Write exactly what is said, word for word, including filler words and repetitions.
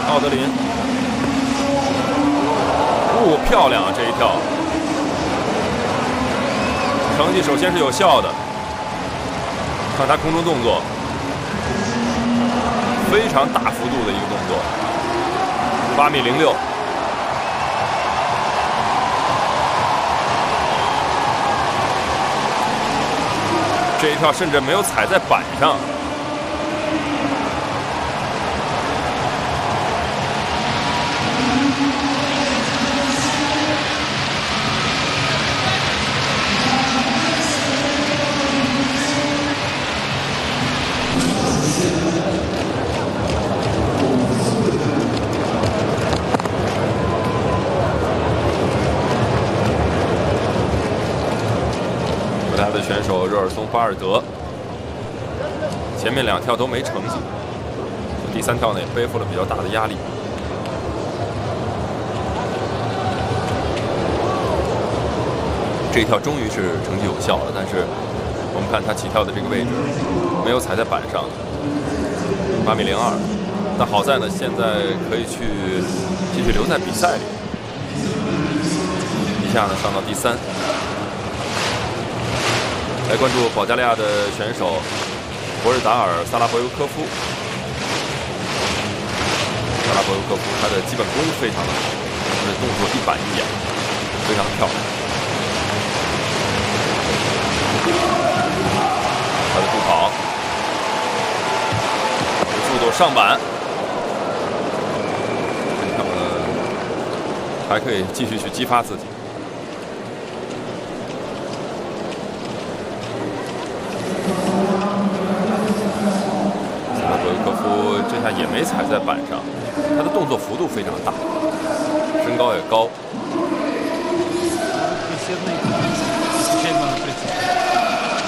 奥德林，哦，漂亮啊！这一跳，成绩首先是有效的。看他空中动作，非常大幅度的一个动作，八米零六。这一跳甚至没有踩在板上。 他的选手热尔松·巴尔德，前面两跳都没成绩，第三跳呢也背负了比较大的压力。这一跳终于是成绩有效了，但是我们看他起跳的这个位置没有踩在板上，八米零二。但好在呢，现在可以去继续留在比赛里。一下呢上到第三。 来关注保加利亚的选手博尔达尔·萨拉博尤科夫。萨拉博尤科夫他的基本功非常的好，他的动作一板一眼，非常漂亮。他的助跑，速度上板，这跳呢还可以继续去激发自己。 科夫这下也没踩在板上，他的动作幅度非常大，身高也高。